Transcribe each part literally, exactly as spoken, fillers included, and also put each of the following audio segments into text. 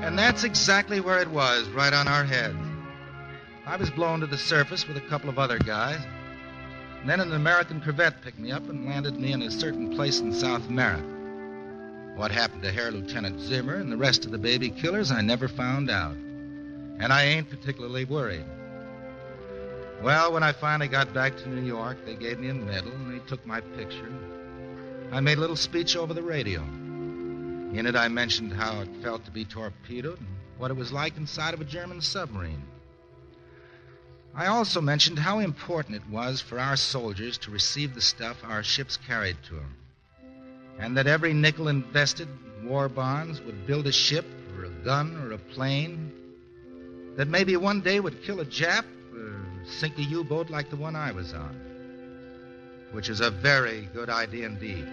And that's exactly where it was, right on our heads. I was blown to the surface with a couple of other guys. And then an American corvette picked me up and landed me in a certain place in South America. What happened to Herr Lieutenant Zimmer and the rest of the baby killers, I never found out. And I ain't particularly worried. Well, when I finally got back to New York, they gave me a medal and they took my picture. I made a little speech over the radio. In it, I mentioned how it felt to be torpedoed and what it was like inside of a German submarine. I also mentioned how important it was for our soldiers to receive the stuff our ships carried to them, and that every nickel invested in war bonds would build a ship or a gun or a plane that maybe one day would kill a Jap or sink a U-boat like the one I was on, which is a very good idea indeed.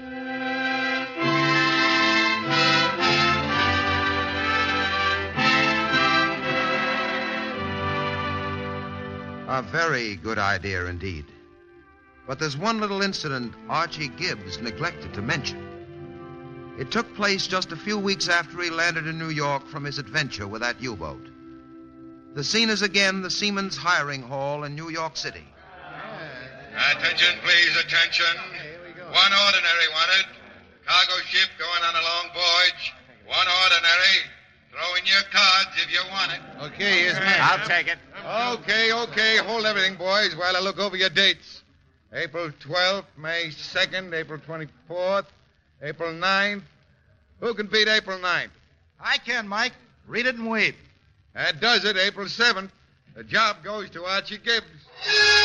A very good idea indeed. But there's one little incident Archie Gibbs neglected to mention. It took place just a few weeks after he landed in New York from his adventure with that U-boat. The scene is again the Seamen's Hiring Hall in New York City. Attention, please, attention. One ordinary wanted. Cargo ship going on a long voyage. One ordinary. Throw in your cards if you want it. Okay, here's mine. I'll take it. Okay, okay. Hold everything, boys, while I look over your dates. April twelfth, May second, April twenty-fourth, April ninth. Who can beat April ninth? I can, Mike. Read it and weep. That does it, April seventh. The job goes to Archie Gibbs.